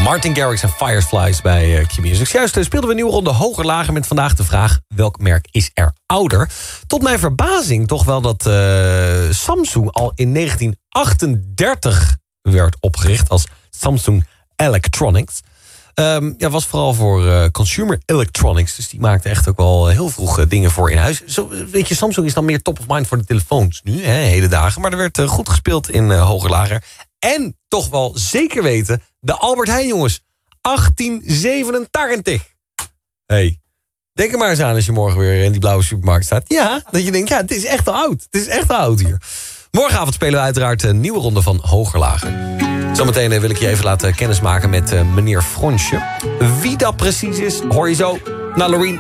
Martin Garrix en Fireflies bij Q-Music. Juist speelden we een nieuwe ronde hoger lager met vandaag de vraag: welk merk is er ouder? Tot mijn verbazing toch wel dat Samsung al in 1938 werd opgericht als Samsung Electronics. Was vooral voor consumer electronics. Dus die maakte echt ook wel heel vroeg dingen voor in huis. Zo, weet je, Samsung is dan meer top of mind voor de telefoons nu, hele dagen. Maar er werd goed gespeeld in hoger lager. En toch wel zeker weten, de Albert Heijn, jongens. 1887. Hey, denk er maar eens aan als je morgen weer in die blauwe supermarkt staat. Ja, dat je denkt, ja, het is echt al oud. Het is echt al oud hier. Morgenavond spelen we uiteraard een nieuwe ronde van hoger lager. Zometeen wil ik je even laten kennismaken met meneer Fronsje. Wie dat precies is, hoor je zo. Na Loreen.